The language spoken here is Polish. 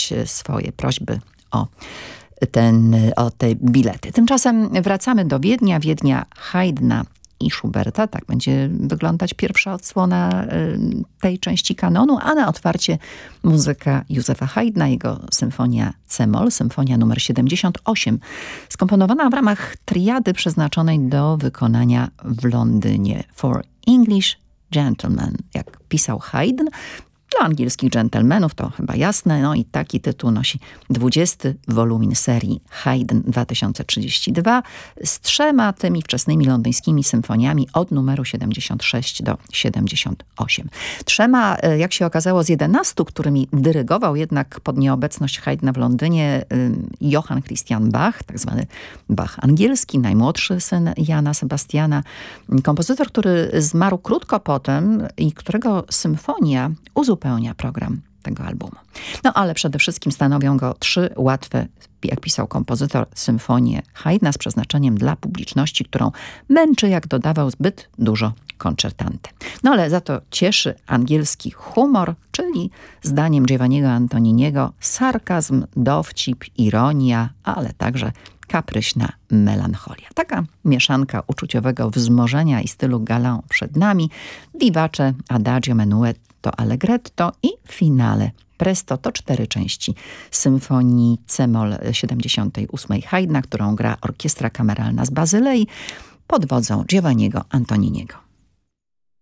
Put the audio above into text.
składać swoje prośby o te bilety. Tymczasem wracamy do Wiednia Haydna i Schuberta. Tak będzie wyglądać pierwsza odsłona tej części kanonu, a na otwarcie muzyka Józefa Haydna, jego symfonia C-moll, symfonia numer 78, skomponowana w ramach triady przeznaczonej do wykonania w Londynie. For English Gentlemen, jak pisał Haydn. Dla angielskich dżentelmenów to chyba jasne, no i taki tytuł nosi 20. wolumin serii Haydn 2032 z 3 tymi wczesnymi londyńskimi symfoniami od numeru 76 do 78. 3, jak się okazało, z 11, którymi dyrygował jednak pod nieobecność Haydna w Londynie Johann Christian Bach, tak zwany Bach angielski, najmłodszy syn Jana Sebastiana, kompozytor, który zmarł krótko potem i którego symfonia uzupełnia program tego albumu. No ale przede wszystkim stanowią go 3 łatwe, jak pisał kompozytor, symfonie Haydna z przeznaczeniem dla publiczności, którą męczy, jak dodawał, zbyt dużo koncertanty. No ale za to cieszy angielski humor, czyli zdaniem Giovanniego Antoniniego sarkazm, dowcip, ironia, ale także kapryśna melancholia. Taka mieszanka uczuciowego wzmożenia i stylu galant przed nami. Vivace, Adagio, Menuetto, Allegretto i finale Presto to 4 części symfonii C-moll 78 Haydna, którą gra Orkiestra Kameralna z Bazylei pod wodzą Giovanniego Antoniniego.